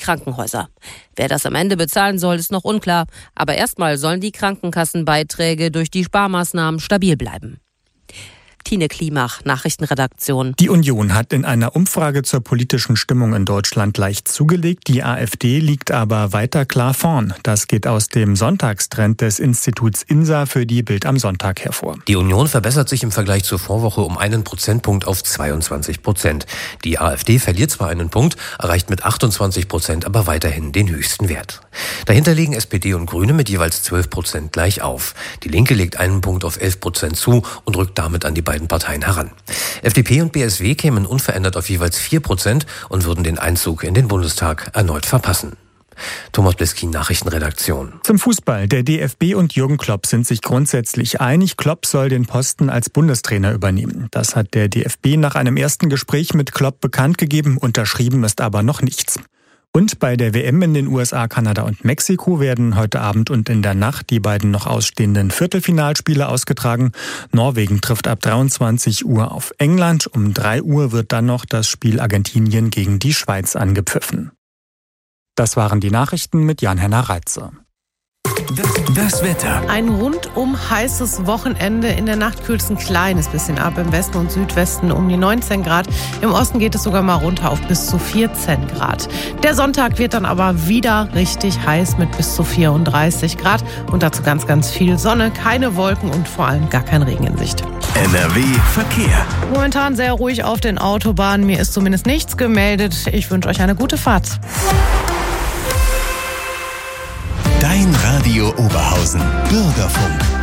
Krankenhäuser. Wer das am Ende bezahlen soll, ist noch unklar. Aber erstmal sollen die Krankenkassenbeiträge durch die Sparmaßnahmen stabil bleiben. Tine Klimach, Nachrichtenredaktion. Die Union hat in einer Umfrage zur politischen Stimmung in Deutschland leicht zugelegt. Die AfD liegt aber weiter klar vorn. Das geht aus dem Sonntagstrend des Instituts INSA für die Bild am Sonntag hervor. Die Union verbessert sich im Vergleich zur Vorwoche um 1 Prozentpunkt auf 22%. Die AfD verliert zwar einen Punkt, erreicht mit 28% aber weiterhin den höchsten Wert. Dahinter liegen SPD und Grüne mit jeweils 12% gleich auf. Die Linke legt einen Punkt auf 11% zu und rückt damit an die beiden Parteien heran. FDP und BSW kämen unverändert auf jeweils 4% und würden den Einzug in den Bundestag erneut verpassen. Thomas Bliskin, Nachrichtenredaktion. Zum Fußball. Der DFB und Jürgen Klopp sind sich grundsätzlich einig. Klopp soll den Posten als Bundestrainer übernehmen. Das hat der DFB nach einem ersten Gespräch mit Klopp bekannt gegeben. Unterschrieben ist aber noch nichts. Und bei der WM in den USA, Kanada und Mexiko werden heute Abend und in der Nacht die beiden noch ausstehenden Viertelfinalspiele ausgetragen. Norwegen trifft ab 23 Uhr auf England. Um 3 Uhr wird dann noch das Spiel Argentinien gegen die Schweiz angepfiffen. Das waren die Nachrichten mit Jan-Henner Reitze. Das Wetter. Ein rundum heißes Wochenende. In der Nacht kühlt es ein kleines bisschen ab. Im Westen und Südwesten um die 19 Grad. Im Osten geht es sogar mal runter auf bis zu 14 Grad. Der Sonntag wird dann aber wieder richtig heiß mit bis zu 34 Grad. Und dazu ganz, ganz viel Sonne, keine Wolken und vor allem gar kein Regen in Sicht. NRW Verkehr. Momentan sehr ruhig auf den Autobahnen. Mir ist zumindest nichts gemeldet. Ich wünsche euch eine gute Fahrt. Dein Radio Oberhausen. Bürgerfunk.